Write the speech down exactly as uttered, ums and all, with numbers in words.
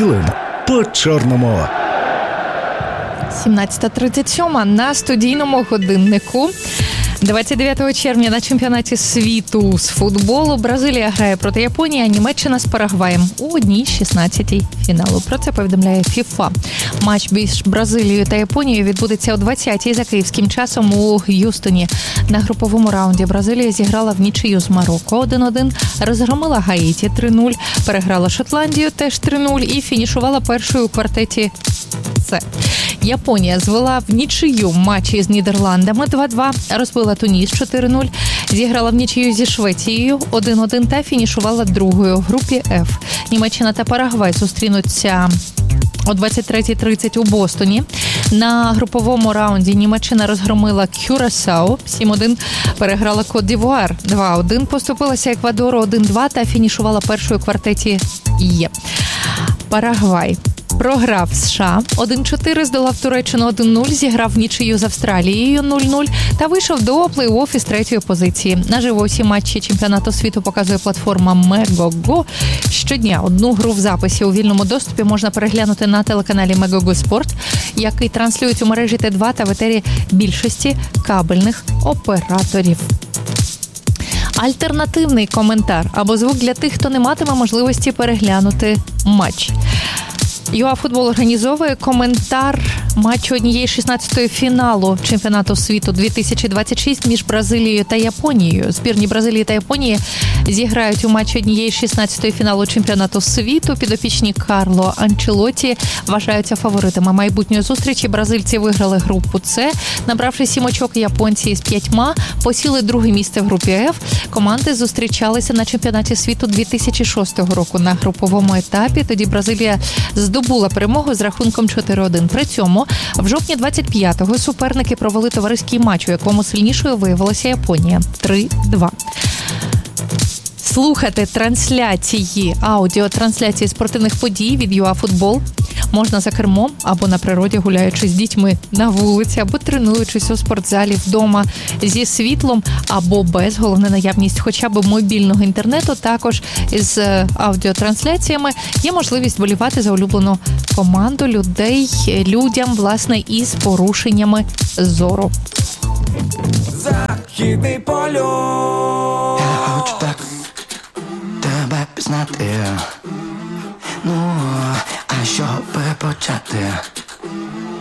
білим по чорному. сімнадцята тридцять сім на студійному годиннику. двадцять дев'ятого червня на чемпіонаті світу з футболу Бразилія грає проти Японії, а Німеччина з Парагваєм у одній шістнадцятій фіналу. Про це повідомляє ФІФА. Матч між Бразилією та Японією відбудеться о двадцятій за київським часом у Г'юстоні. На груповому раунді Бразилія зіграла в нічию з Марокко один один, розгромила Гаїті три нуль, переграла Шотландію теж три нуль і фінішувала першою у квартеті С. Японія звела в нічию матчі з Нідерландами два два, розбила Туніс чотири нуль, зіграла в нічию зі Швецією один один та фінішувала другою в групі Ф. Німеччина та Парагвай зустрінуться о двадцять третій тридцять у Бостоні. На груповому раунді Німеччина розгромила Кюрасау сім один, переграла Кот-д'Івуар два один, поступилася Еквадору один два та фінішувала першою у квартеті Є. Парагвай програв США один чотири, здолав Туреччину один нуль, зіграв в нічию з Австралією нуль нуль та вийшов до плей-офф із третьої позиції. Наживо усі матчі чемпіонату світу показує платформа Megogo. Щодня одну гру в записі у вільному доступі можна переглянути на телеканалі Megogo Sport, який транслюють у мережі Т два та в етері більшості кабельних операторів. Альтернативний коментар або звук для тих, хто не матиме можливості переглянути матч. ЮАФутбол організовує коментар матчу однієї шістнадцятої фіналу чемпіонату світу дві тисячі двадцять шість між Бразилією та Японією. Збірні Бразилії та Японії зіграють у матчі однієї шістнадцятої фіналу чемпіонату світу. Підопічні Карло Анчелотті вважаються фаворитами майбутньої зустрічі. Бразильці виграли групу С, набравши сім очок, японці з п'ятьма посіли друге місце в групі Ф. Команди зустрічалися на чемпіонаті світу дві тисячі шостого року на груповому етапі. Тоді Бразилія здобула перемогу з рахунком чотири один. При цьому в жовтні двадцять п'ятого суперники провели товариський матч, у якому сильнішою виявилася Японія три два. Слухати трансляції, аудіотрансляції спортивних подій від ЮАФутбол можна за кермом або на природі, гуляючи з дітьми на вулиці, або тренуючись у спортзалі вдома зі світлом або без, головне наявність хоча б мобільного інтернету. Також із аудіотрансляціями є можливість вболівати за улюблену команду людей, людям, власне, із порушеннями зору. Західний польот. Я хочу так тебе пізнати. Ну, а що би почати?